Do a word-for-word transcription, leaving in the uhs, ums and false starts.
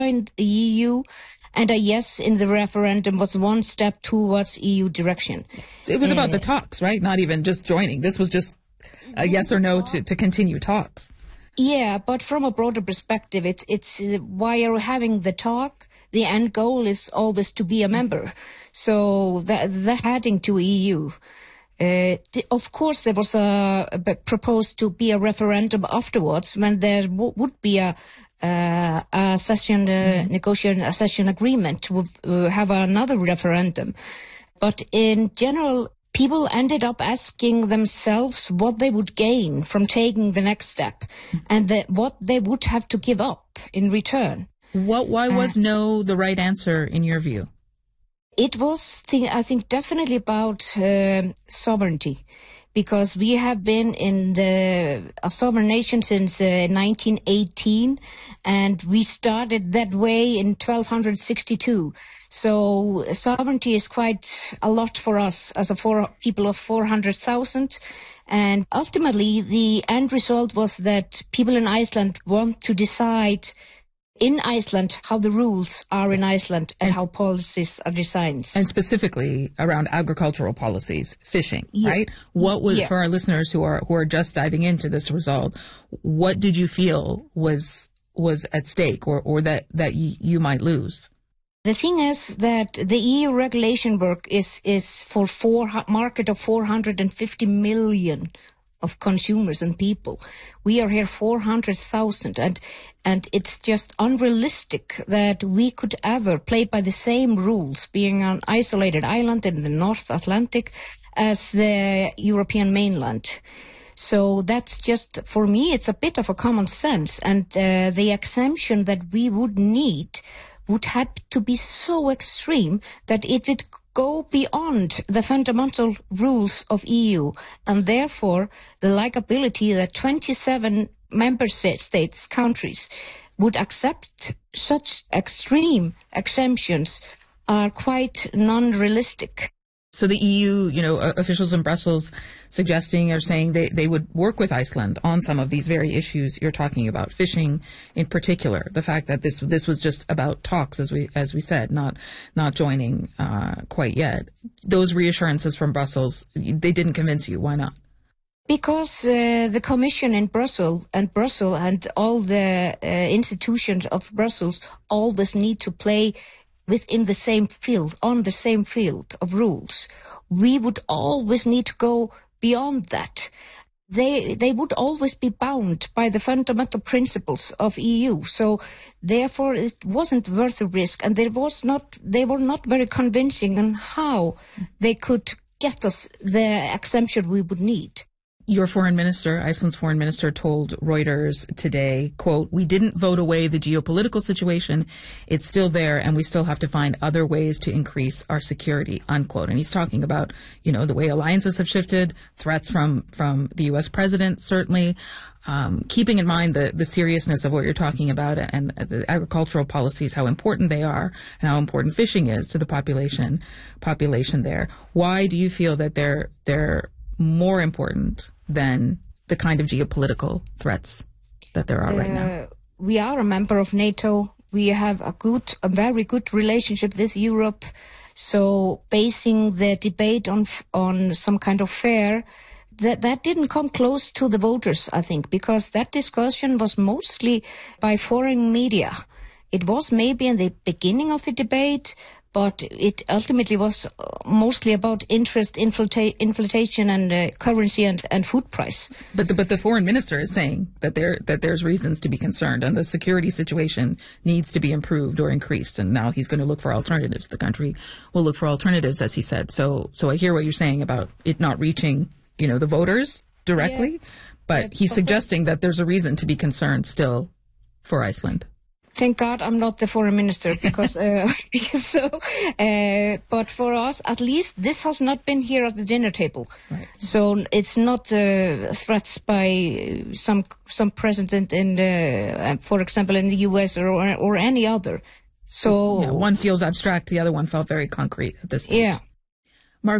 join the E U, and a yes in the referendum was one step towards E U direction. It was about uh, the talks, right? Not even just joining. This was just a yes or no to, to continue talks. Yeah, but from a broader perspective, it's it's uh, why you're having the talk. The end goal is always to be a member. So the, the heading to E U. Uh, th- of course, there was a, a proposed to be a referendum afterwards when there w- would be a uh, a session uh, mm-hmm. negotiation, a session agreement to uh, have another referendum. But in general, people ended up asking themselves what they would gain from taking the next step, mm-hmm. and the, what they would have to give up in return. What? Why was uh, no the right answer in your view? It was, th- I think, definitely about uh, sovereignty, because we have been in the a sovereign nation since uh, nineteen eighteen, and we started that way in twelve sixty-two. So sovereignty is quite a lot for us as a four, people of four hundred thousand. And ultimately, the end result was that people in Iceland want to decide in Iceland how the rules are in Iceland and, and how policies are designed. And specifically around agricultural policies, fishing, yeah. right? What was, yeah. for our listeners who are who are just diving into this result, what did you feel was was at stake or, or that, that y- you might lose? The thing is that the E U regulation work is, is for four market of four hundred fifty million of consumers and people. We are here four hundred thousand, and and it's just unrealistic that we could ever play by the same rules, being an isolated island in the North Atlantic as the European mainland. So that's just, for me, it's a bit of a common sense, and uh, the exemption that we would need would have to be so extreme that it would go beyond the fundamental rules of E U, and therefore the likability that twenty-seven member states, countries, would accept such extreme exemptions are quite non-realistic. So the E U, you know, officials in Brussels suggesting or saying they, they would work with Iceland on some of these very issues you're talking about, fishing in particular. The fact that this this was just about talks, as we as we said, not not joining uh, quite yet. Those reassurances from Brussels, they didn't convince you. Why not? Because uh, the Commission in Brussels and Brussels and all the uh, institutions of Brussels always need to play within the same field, on the same field of rules. We would always need to go beyond that. They they would always be bound by the fundamental principles of E U. So therefore it wasn't worth the risk, and there was not they were not very convincing on how they could get us the exemption we would need. Your foreign minister, Iceland's foreign minister, told Reuters today, quote, "We didn't vote away the geopolitical situation. It's still there, and we still have to find other ways to increase our security," unquote. And he's talking about, you know, the way alliances have shifted, threats from, from the U S president, certainly, um, keeping in mind the, the seriousness of what you're talking about and the agricultural policies, how important they are and how important fishing is to the population, population there. Why do you feel that they're, they're more important than the kind of geopolitical threats that there are uh, right now? We are a member of NATO. We have a good, a very good relationship with Europe. So basing the debate on on some kind of fair, that that didn't come close to the voters, I think, because that discussion was mostly by foreign media. It was maybe in the beginning of the debate, but it ultimately was mostly about interest, inflata- inflation, and uh, currency and, and food price. But the, but the foreign minister is saying that there that there's reasons to be concerned, and the security situation needs to be improved or increased. And now he's going to look for alternatives. The country will look for alternatives, as he said. So so I hear what you're saying about it not reaching, you know, the voters directly, yeah. but yeah, he's suggesting that there's a reason to be concerned still for Iceland. Thank God I'm not the foreign minister, because, uh, because so, uh, but for us, at least, this has not been here at the dinner table. Right. So it's not uh, threats by some some president in, the, for example, in the U S or or any other. So yeah, one feels abstract, the other one felt very concrete at this stage. Yeah.